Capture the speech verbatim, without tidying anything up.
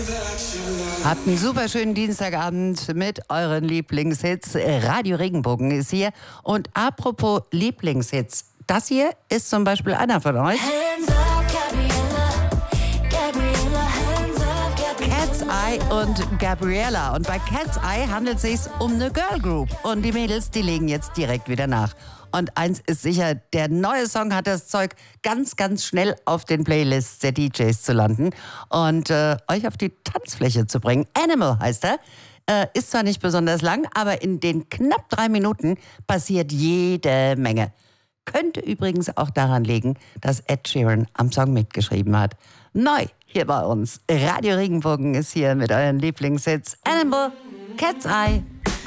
Habt einen super schönen Dienstagabend mit euren Lieblingshits. Radio Regenbogen ist hier. Und apropos Lieblingshits, das hier ist zum Beispiel einer von euch. Cat's Eye und Gabriella. Und bei Cat's Eye handelt es sich um eine Girl Group. Und die Mädels, die legen jetzt direkt wieder nach. Und eins ist sicher, der neue Song hat das Zeug, ganz, ganz schnell auf den Playlists der D Js zu landen und äh, euch auf die Tanzfläche zu bringen. Animal heißt er. Äh, ist zwar nicht besonders lang, aber in den knapp drei Minuten passiert jede Menge. Könnte übrigens auch daran liegen, dass Ed Sheeran am Song mitgeschrieben hat. Neu hier bei uns. Radio Regenbogen ist hier mit euren Lieblingshits. Animal, Cat's Eye.